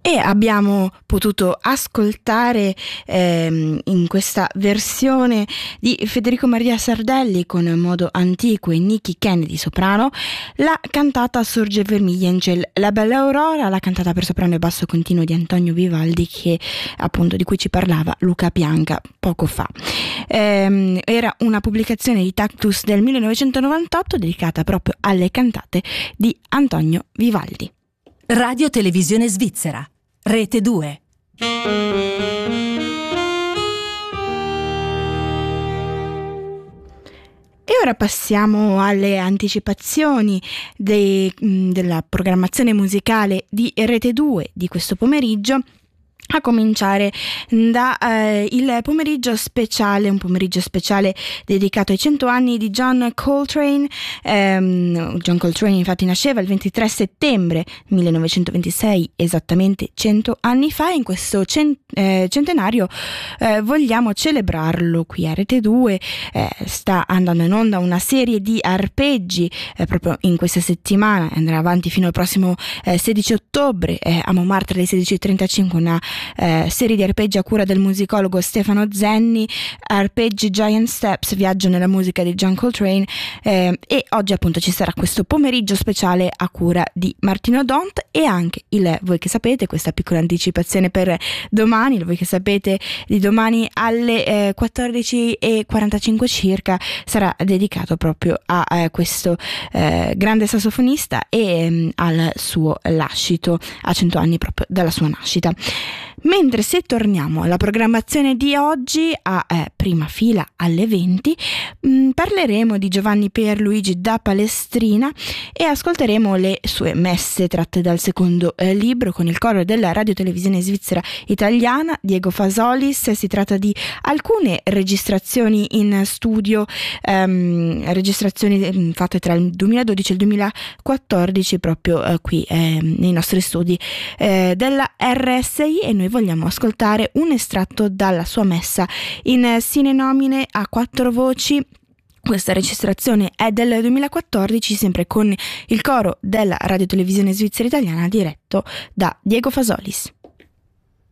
E abbiamo potuto ascoltare in questa versione di Federico Maria Sardelli con Modo Antico e Nicky Kennedy soprano la cantata Sorge Vermiglia in ciel, la bella aurora, la cantata per soprano e basso continuo di Antonio Vivaldi, che appunto di cui ci parlava Luca Pianca poco fa. Era una pubblicazione di Tactus del 1998 dedicata proprio alle cantate di Antonio Vivaldi. Radio Televisione Svizzera, Rete 2. E ora passiamo alle anticipazioni della programmazione musicale di Rete 2 di questo pomeriggio, a cominciare da il pomeriggio speciale, un pomeriggio speciale dedicato ai 100 anni di John Coltrane. John Coltrane infatti nasceva il 23 settembre 1926, esattamente 100 anni fa, e in questo centenario vogliamo celebrarlo qui a Rete 2. Sta andando in onda una serie di arpeggi proprio in questa settimana, andrà avanti fino al prossimo 16 ottobre a Montmartre alle 16:35, una serie di arpeggi a cura del musicologo Stefano Zenni, arpeggi Giant Steps, viaggio nella musica di John Coltrane, e oggi appunto ci sarà questo pomeriggio speciale a cura di Martino Dont, e anche Voi che sapete, questa piccola anticipazione per domani, il Voi che sapete di domani alle 14:45 circa sarà dedicato proprio a questo grande sassofonista e al suo lascito a 100 anni proprio dalla sua nascita. Mentre se torniamo alla programmazione di oggi, a prima fila alle 20, parleremo di Giovanni Pierluigi da Palestrina e ascolteremo le sue messe tratte dal secondo libro con il coro della Radio Televisione Svizzera Italiana, Diego Fasolis. Si tratta di alcune registrazioni in studio, registrazioni fatte tra il 2012 e il 2014 proprio qui nei nostri studi della RSI, e noi vogliamo ascoltare un estratto dalla sua messa in Sine Nomine a 4 voci. Questa registrazione è del 2014, sempre con il coro della Radio Televisione Svizzera Italiana diretto da Diego Fasolis.